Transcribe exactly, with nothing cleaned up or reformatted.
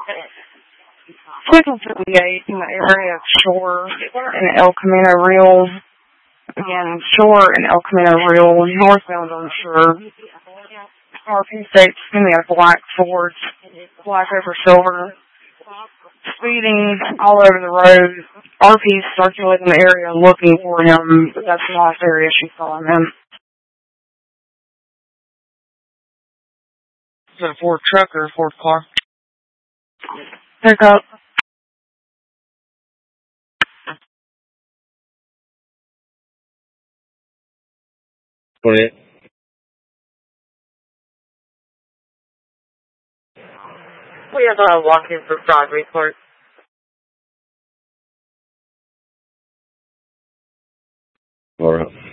Seven fifty-eight in the area of Shore and El Camino Real. Again, Shore and El Camino Real, northbound on Shore. R P states in a black Ford, black over silver, speeding all over the road. R P's circulating the area looking for him, but that's the last area she saw him in. Is that a Ford truck or a Ford car? Pickup. twenty-eight. We have a walk-in for fraud report. All right.